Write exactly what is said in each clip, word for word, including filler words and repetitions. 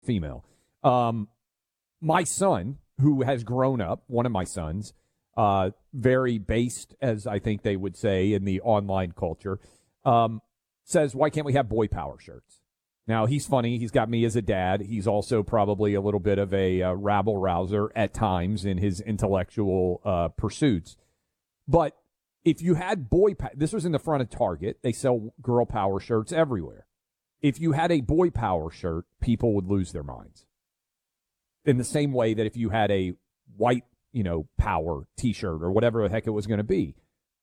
female. Um, my son, who has grown up, one of my sons, uh, very based, as I think they would say in the online culture, um, says, why can't we have boy power shirts? Now, he's funny. He's got me as a dad. He's also probably a little bit of a uh, rabble-rouser at times in his intellectual uh, pursuits. But if you had boy power, this was in the front of Target. They sell girl power shirts everywhere. If you had a boy power shirt, people would lose their minds. In the same way that if you had a white, you know, power T-shirt or whatever the heck it was going to be.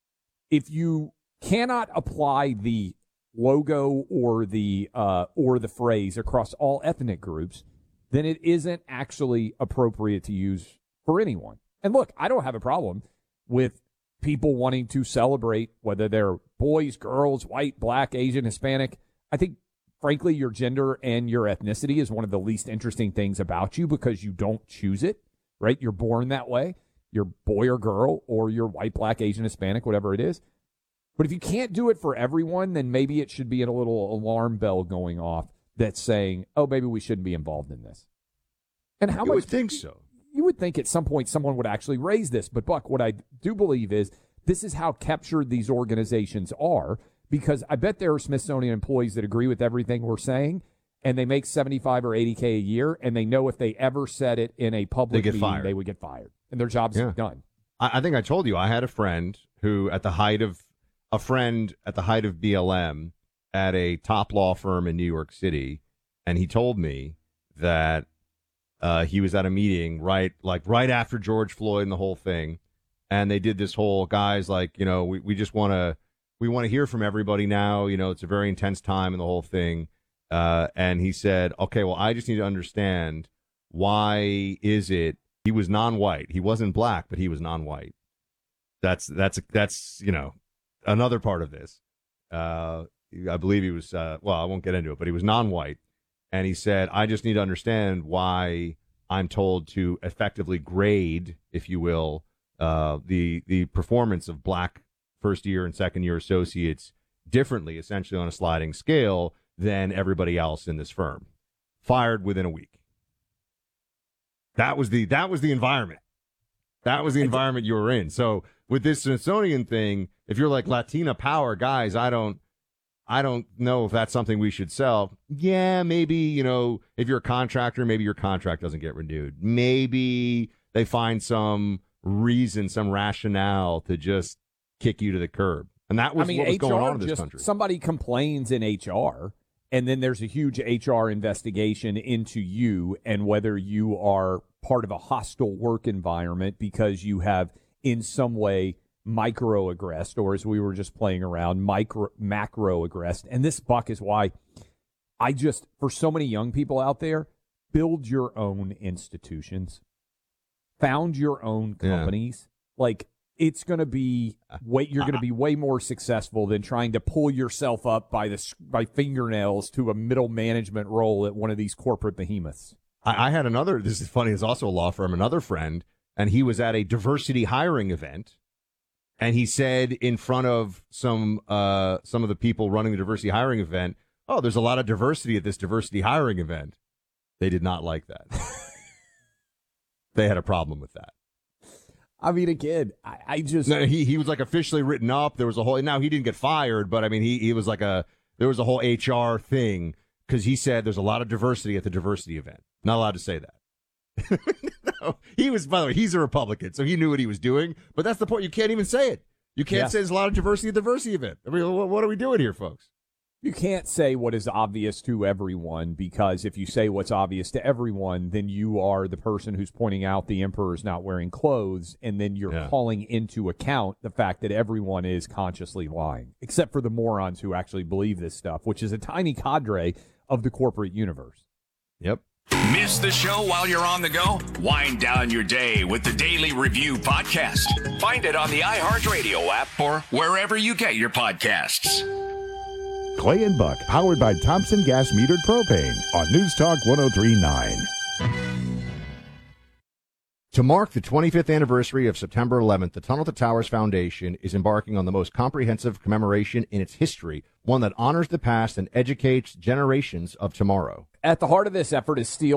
If you cannot apply the logo or the uh, or the phrase across all ethnic groups, then it isn't actually appropriate to use for anyone. And look, I don't have a problem with people wanting to celebrate whether they're boys, girls, white, black, Asian, Hispanic. I think, frankly, your gender and your ethnicity is one of the least interesting things about you because you don't choose it, right? You're born that way. You're boy or girl, or you're white, black, Asian, Hispanic, whatever it is. But if you can't do it for everyone, then maybe it should be a little alarm bell going off that's saying, oh, maybe we shouldn't be involved in this. And how you much would think so. You would think at some point someone would actually raise this. But, Buck, what I do believe is this is how captured these organizations are, because I bet there are Smithsonian employees that agree with everything we're saying, and they make seventy-five or eighty K a year, and they know if they ever said it in a public they get meeting, fired. they would get fired. And their job's yeah. done. I, I think I told you I had a friend who, at the height of a friend at the height of B L M at a top law firm in New York City, and he told me that uh, he was at a meeting right, like right after George Floyd and the whole thing, and they did this whole guys like, you know, we, we just want to we want to hear from everybody now. You know, it's a very intense time and the whole thing. Uh, and he said, okay, well, I just need to understand why is it he was non-white. He wasn't black, but he was non-white. That's that's that's you know. Another part of this, uh, I believe he was, uh, well, I won't get into it, but he was non-white. And he said, I just need to understand why I'm told to effectively grade, if you will, uh, the the performance of black first-year and second-year associates differently, essentially on a sliding scale, than everybody else in this firm. Fired within a week. That was the that was the environment. That was the environment you were in. So with this Smithsonian thing, if you're like Latina power guys, I don't, I don't know if that's something we should sell. Yeah, maybe, you know, if you're a contractor, maybe your contract doesn't get renewed. Maybe they find some reason, some rationale to just kick you to the curb. And that was I mean, what was H R going on in this just, country. Somebody complains in H R, and then there's a huge H R investigation into you and whether you are part of a hostile work environment because you have in some way microaggressed, or as we were just playing around, micro macroaggressed. And this, Buck, is why I just, for so many young people out there, build your own institutions, found your own companies. Yeah. Like, it's going to be way, you're going to be way more successful than trying to pull yourself up by the by fingernails to a middle management role at one of these corporate behemoths. I, I had another, this is funny, it's also a law firm, another friend, and he was at a diversity hiring event, and he said in front of some uh, some of the people running the diversity hiring event, oh, there's a lot of diversity at this diversity hiring event. They did not like that. They had a problem with that. I mean, again, I, I just... No, he, he was like officially written up. There was a whole... Now, he didn't get fired, but I mean, he, he was like a... There was a whole H R thing because he said there's a lot of diversity at the diversity event. Not allowed to say that. No, he was, by the way, he's a Republican, so he knew what he was doing. But that's the point. You can't even say it. You can't yeah. say there's a lot of diversity at the diversity event. I mean, what, what are we doing here, folks? You can't say what is obvious to everyone, because if you say what's obvious to everyone, then you are the person who's pointing out the emperor's not wearing clothes, and then you're yeah. calling into account the fact that everyone is consciously lying, except for the morons who actually believe this stuff, which is a tiny cadre of the corporate universe. Yep. Miss the show while you're on the go? Wind down your day with the Daily Review podcast. Find it on the iHeartRadio app or wherever you get your podcasts. Clay and Buck, powered by Thompson Gas Metered Propane on News Talk one oh three point nine. To mark the twenty-fifth anniversary of September eleventh, the Tunnel to Towers Foundation is embarking on the most comprehensive commemoration in its history, one that honors the past and educates generations of tomorrow. At the heart of this effort is Steel